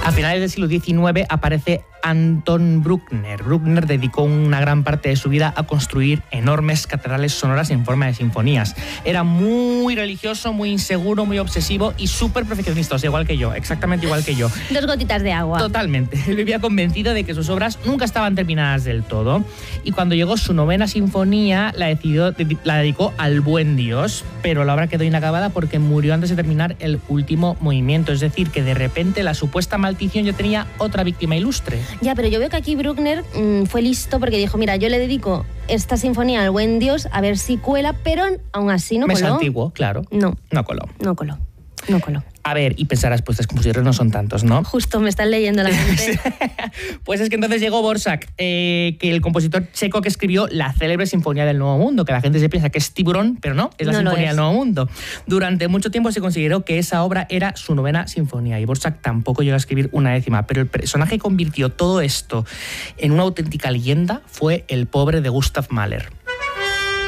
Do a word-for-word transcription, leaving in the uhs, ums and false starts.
A finales del siglo diecinueve aparece Anton Bruckner. Bruckner dedicó una gran parte de su vida a construir enormes catedrales sonoras en forma de sinfonías. Era muy religioso, muy inseguro, muy obsesivo y súper perfeccionista, o sea, igual que yo, exactamente igual que yo. Dos gotitas de agua. Totalmente. Él vivía convencido de que sus obras nunca estaban terminadas del todo. Y cuando llegó su novena sinfonía, la, decidió, la dedicó al buen Dios, pero la obra quedó inacabada porque murió antes de terminar el último movimiento. Es decir, que de repente la supuesta maldición ya tenía otra víctima ilustre. Ya, pero yo veo que aquí Bruckner mmm, fue listo porque dijo, mira, yo le dedico esta sinfonía al buen Dios a ver si cuela, pero aún así no coló. Mes antiguo, claro. No. No coló. No coló. No coló. A ver, y pensarás, pues los compositores no son tantos, ¿no? Justo, me están leyendo la mente. Pues es que entonces llegó Dvořák, eh, que el compositor checo que escribió la célebre Sinfonía del Nuevo Mundo, que la gente se piensa que es Tiburón, pero no, es la no Sinfonía del Nuevo Mundo. Durante mucho tiempo se consideró que esa obra era su novena sinfonía, y Dvořák tampoco llegó a escribir una décima, pero el personaje que convirtió todo esto en una auténtica leyenda fue el pobre de Gustav Mahler.